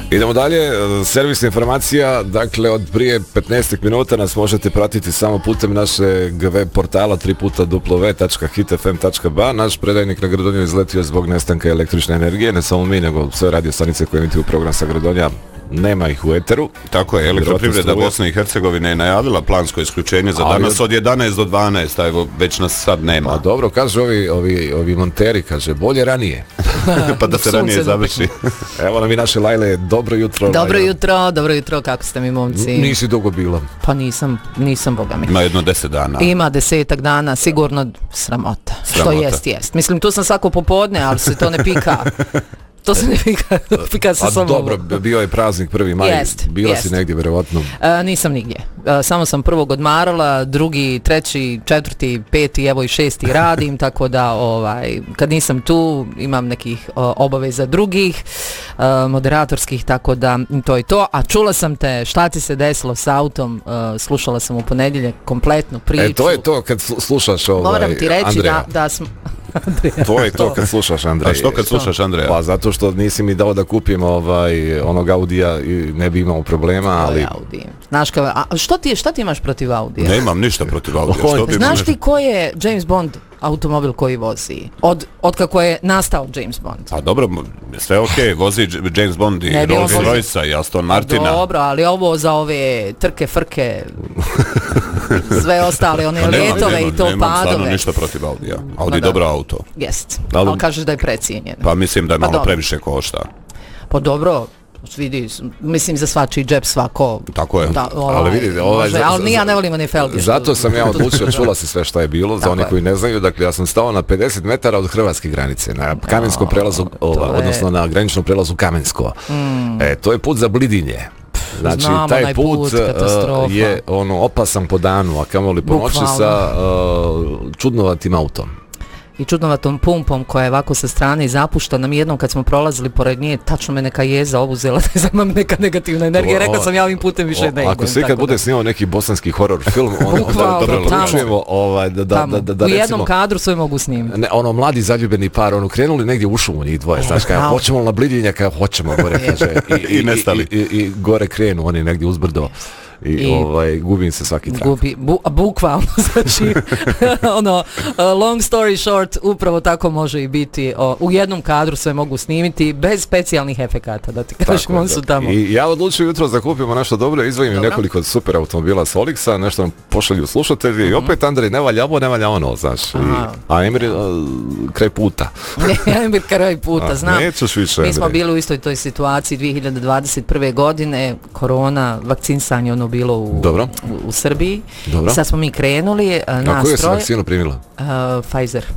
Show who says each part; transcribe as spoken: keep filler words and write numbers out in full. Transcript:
Speaker 1: Idemo dalje, servisna informacija, dakle od prije petnaest minuta nas možete pratiti samo putem našeg web portala tri puta w w w tačka hit f m tačka b a. Naš predajnik na Gradonju izletio zbog nestanka električne energije, ne samo mi, nego sve radio stanice koje emituju program sa Gradonja. Nema ih u eteru.
Speaker 2: Tako je, Elektroprivreda Bosne i Hercegovine je najavila plansko isključenje za danas od jedanaest do dvanaest, a evo već nas sad nema.
Speaker 1: A dobro, kaže ovi, ovi, ovi monteri, kaže, bolje ranije.
Speaker 2: Pa da se ranije završi.
Speaker 1: Evo nam i naše Lajle, dobro jutro.
Speaker 3: Dobro
Speaker 1: Lajla.
Speaker 3: jutro, dobro jutro, kako ste mi momci?
Speaker 1: Nisi dugo bila.
Speaker 3: Pa nisam, nisam boga mi.
Speaker 2: Ima jedno deset dana.
Speaker 3: Ima desetak dana, sigurno sramota.
Speaker 2: Sramota.
Speaker 3: Što jest, jest. Mislim, tu sam svako popodne, ali se to ne pika. To se ne pika, pika se
Speaker 1: A
Speaker 3: samo...
Speaker 1: dobro, bio je praznik prvi maj,
Speaker 3: Jest,
Speaker 1: bila
Speaker 3: jest.
Speaker 1: si negdje vjerovatno.
Speaker 3: E, nisam nigdje. E, samo sam prvog odmarala, drugi, treći, četvrti, peti, evo i šesti radim, tako da ovaj, kad nisam tu imam nekih o, obaveza drugih, e, moderatorskih, tako da to je to. A čula sam te, šta ti se desilo s autom, e, slušala sam u ponedjeljak kompletnu priču.
Speaker 1: E, to je to kad slušaš ovaj,
Speaker 3: Moram ti reći
Speaker 1: Andreja.
Speaker 3: da, da smo...
Speaker 1: To je to kad slušaš Andreja.
Speaker 2: A što kad slušaš Andreja?
Speaker 1: Pa zato što nisi mi dao da kupim ovaj, onog Audija i ne bi imao problema, ali...
Speaker 3: Audi. Znaš kao, a što ti, šta ti imaš protiv Audija?
Speaker 2: Ne imam ništa protiv Audija. Što bi
Speaker 3: Znaš
Speaker 2: mu
Speaker 3: ti ko je James Bond automobil koji vozi? Od, od kako je nastao James Bond?
Speaker 2: A dobro, sve okej, okay. Vozi James Bond i
Speaker 3: Ne bi on
Speaker 2: Rolls
Speaker 3: vozio.
Speaker 2: Royce i Aston Martina.
Speaker 3: Dobro, ali ovo za ove trke, frke, sve ostale, one
Speaker 2: Pa nemam,
Speaker 3: letove
Speaker 2: nemam,
Speaker 3: i to
Speaker 2: nemam stvarno
Speaker 3: padove.
Speaker 2: ništa protiv Audija. Audi
Speaker 3: Ma da.
Speaker 2: dobro auto.
Speaker 3: Jest,
Speaker 1: Ali-
Speaker 3: ali kažeš da je precijenjen.
Speaker 2: Pa mislim da je
Speaker 3: Pa
Speaker 2: malo
Speaker 3: dobro.
Speaker 2: previše košta.
Speaker 3: Pa dobro, vidi, mislim za svačiji džep svako.
Speaker 2: Tako je.
Speaker 3: Da, ovaj,
Speaker 1: Ali vidi, ovaj,
Speaker 3: može,
Speaker 1: za-
Speaker 3: ali
Speaker 1: za-
Speaker 3: ni ja ne volim one felge.
Speaker 1: Zato sam ja odlučio, čula se sve šta je bilo, za
Speaker 3: Tako
Speaker 1: oni
Speaker 3: je.
Speaker 1: koji ne znaju, dakle ja sam stao na pedeset metara od hrvatske granice, na Kamenskom prelazu, ova,
Speaker 3: to je-
Speaker 1: odnosno na graničnom prelazu Kamensko. Mm. E, to je put za Blidinje. Znači,
Speaker 3: Znam,
Speaker 1: taj
Speaker 3: onaj
Speaker 1: put,
Speaker 3: put,
Speaker 1: uh,
Speaker 3: katastrofa.
Speaker 1: je ono opasan po danu, a kamoli po noći
Speaker 3: Bukvalno.
Speaker 1: sa uh, čudnovatim autom.
Speaker 3: I čudnovatom pumpom koja je ovako sa strane i zapuštana. Mi jednom kad smo prolazili pored nje, tačno me neka jeza obuzela, ne znam, imam neka negativna energija.
Speaker 1: To,
Speaker 3: Rekla sam ja ovim putem više
Speaker 1: O,
Speaker 3: ne idem.
Speaker 1: Ako se ikad
Speaker 3: tako
Speaker 1: bude
Speaker 3: da.
Speaker 1: snimao neki bosanski horor film, onda, onda
Speaker 3: Bukvalno,
Speaker 1: dobro
Speaker 3: tamo.
Speaker 1: odlučujemo ovaj, da, da,
Speaker 3: Tamo.
Speaker 1: da, da, da
Speaker 3: U jednom
Speaker 1: recimo...
Speaker 3: kadru sve mogu snimiti.
Speaker 1: Ne, ono mladi zaljubeni par, ono krenuli negdje u šumu njih dvoje, znaš, kada
Speaker 3: Bravo.
Speaker 1: hoćemo na Blidinja, kada hoćemo gore, kaže, i,
Speaker 2: I nestali.
Speaker 1: I, i, i gore krenu, oni negdje uzbrdo i,
Speaker 3: I-
Speaker 1: ovaj, gubim se svaki trak.
Speaker 3: Gubi, bu, a bukvalno, znači, ono, uh, long story short, upravo tako može i biti. O, u jednom kadru sve mogu snimiti, bez specijalnih efekata, da ti kažem,
Speaker 1: Tako je,
Speaker 3: on su
Speaker 1: da.
Speaker 3: tamo.
Speaker 1: I ja odlučio jutro da kupimo nešto dobro, izvojim
Speaker 3: Dobro.
Speaker 1: nekoliko super automobila s Olixa, nešto nam pošalju slušatelji i opet Andrej, ne valja ovo, ne valja ono, znaš. I,
Speaker 3: Aha.
Speaker 1: a Emir, uh, kraj puta.
Speaker 3: Ne, ja mi kraj puta,
Speaker 1: A,
Speaker 3: znam.
Speaker 1: nećeš više,
Speaker 3: Mi smo
Speaker 1: Andrej.
Speaker 3: bili u istoj toj situaciji dvije hiljade dvadeset prve godine, korona, vakcinisanje ono bilo u,
Speaker 1: Dobro.
Speaker 3: u, u Srbiji.
Speaker 1: Dobro.
Speaker 3: I sad smo mi krenuli, uh,
Speaker 1: A
Speaker 3: nas
Speaker 1: koju si
Speaker 3: troje,
Speaker 1: vakcinu primila?
Speaker 3: uh, Pfizer.